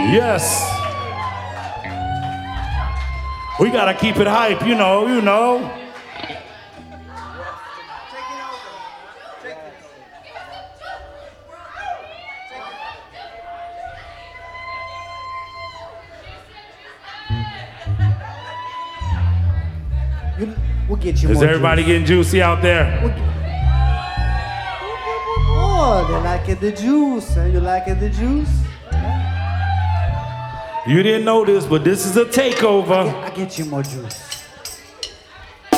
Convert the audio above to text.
Yes. We gotta keep it hype, you know. We'll get you Is more everybody juice. getting juicy out there? Oh, they liking the juice. You liking the juice? You didn't know this, but this is a takeover. I get you more juice.